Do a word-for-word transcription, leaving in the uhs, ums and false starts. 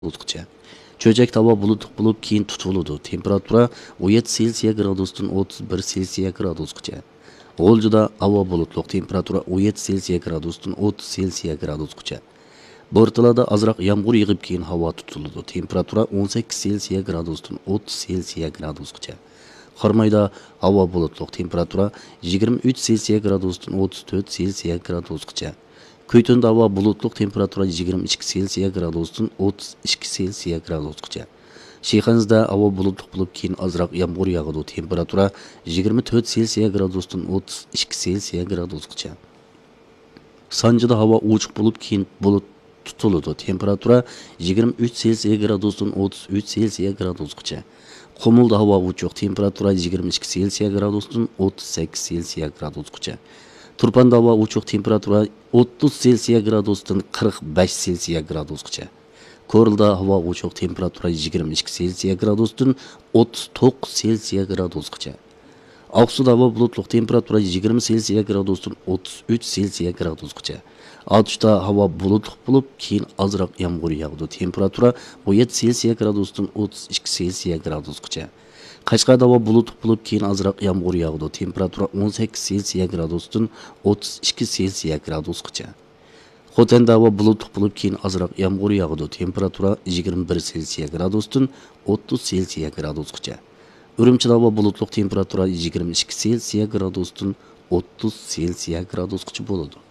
gradusgacha. Çöcek havo bulutli bo'lib keyin tutiladi. Temperatura o'n yetti Selsiya gradusdan o'ttiz bir Selsiya gradusgacha. G'oljida havo bulutli, temperatura o'n yetti Selsiya gradusdan o'ttiz Selsiya gradusgacha. Bortlarda azroq yomg'ir yig'ib keyin havo tutiladi. Temperatura o'n sakkiz Selsiya gradusdan o'ttiz Selsiya gradusgacha. Xormayda havo bulutli, temperatura yigirma uch Selsiya gradusdan o'ttiz to'rt Selsiya gradusgacha. Kuytunda havo bulutli, temperatura yigirma ikki Selsiya gradusdan o'ttiz ikki Selsiya gradusgacha. Sheyxanizda havo bulutli bo'lib keyin azroq yomg'ir yog'adi. Temperatura yigirma to'rt Selsiya gradusdan o'ttiz ikki Selsiya gradusgacha. Sanjida havo ochiq bo'lib keyin bulut tutiladi. Temperatura yigirma uch Selsiya gradusdan o'ttiz uch Selsiya gradusgacha. Qumulda havo ochiq, temperatura yigirma ikki Selsiya gradusdan o'ttiz sakkiz Selsiya gradusgacha. Turpanda havo ochiq, temperatura o'ttiz Selsiya gradusdan qirq besh Selsiya gradusgacha. Ko'rilda havo ochiq, temperatura yigirma ikki Selsiya gradusdan o'ttiz to'qqiz Selsiya gradusgacha. Oqsuda havo bulutli, temperatura yigirma Selsiya gradusdan o'ttiz uch Selsiya gradusgacha. Otishda havo bulutli bo'lib, keyin azroq yomg'ir yog'di. Temperatura o'n yetti Selsiya gradusdan o'ttiz ikki Selsiya gradusgacha. Qashqarda havo bulutli bo'lib, keyin azroq yomg'ir yog'di. Temperatura o'n sakkiz Selsiya gradusdan o'ttiz ikki Selsiya gradusgacha. Xotenda havo bulutli bo'lib, keyin azroq yomg'ir yog'di. Temperatura yigirma bir Selsiya gradusdan o'ttiz Selsiya gradusgacha. Urumchida havo bulutli, temperatura yigirma ikki Selsiya gradusdan o'ttiz Selsiya gradusgacha bo'ladi.